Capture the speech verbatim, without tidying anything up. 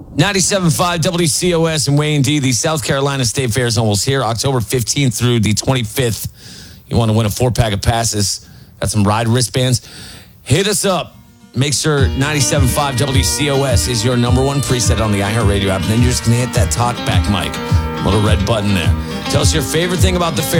ninety-seven point five W C O S and Wayne D. The South Carolina State Fair is almost here, October fifteenth through the twenty-fifth. You want to win a four-pack of passes, got some ride wristbands, hit us up. Make sure ninety-seven point five W C O S is your number one preset on the iHeartRadio app, and then you're just going to hit that talk back mic. Little red button there. Tell us your favorite thing about the fair.